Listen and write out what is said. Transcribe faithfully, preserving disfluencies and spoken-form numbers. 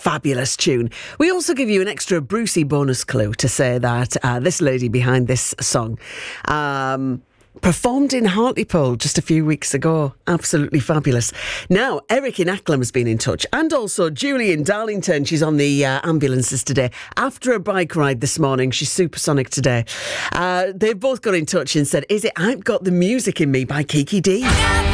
fabulous tune. We also give you an extra Brucey bonus clue to say that uh, this lady behind this song um, performed in Hartlepool just a few weeks ago. Absolutely fabulous. Now, Eric in Acklam has been in touch, and also Julie in Darlington. She's on the uh, ambulances today after a bike ride this morning. She's supersonic today. Uh, they've both got in touch and said, is it I've Got the Music in Me by Kiki D?